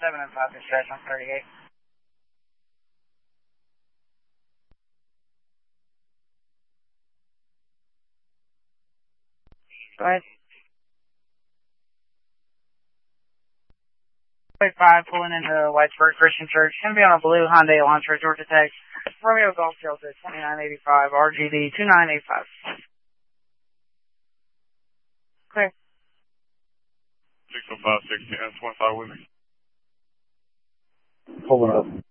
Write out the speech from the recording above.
7 and 5 dispatch on 38. Go ahead. 5 pulling into Whitesburg Christian Church. Going to be on a blue Hyundai Elantra, Georgia Tech. Romeo Golf Delta 2985, RGD 2985. Clear. 605, 16, 25 with me. Pulling up.